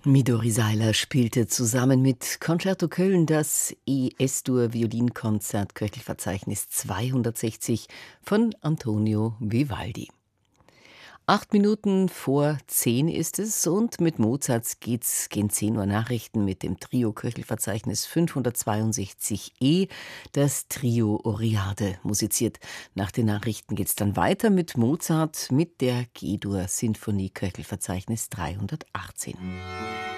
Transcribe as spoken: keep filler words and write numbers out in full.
Midori Seiler spielte zusammen mit Concerto Köln das E-S-Dur Violinkonzert Köchelverzeichnis zweihundertsechzig von Antonio Vivaldi. Acht Minuten vor zehn ist es und mit Mozart geht's gegen zehn Uhr Nachrichten mit dem Trio Köchelverzeichnis fünfhundertzweiundsechzig E. Das Trio Oriade musiziert. Nach den Nachrichten geht's dann weiter mit Mozart mit der G-Dur Sinfonie Köchelverzeichnis dreihundertachtzehn.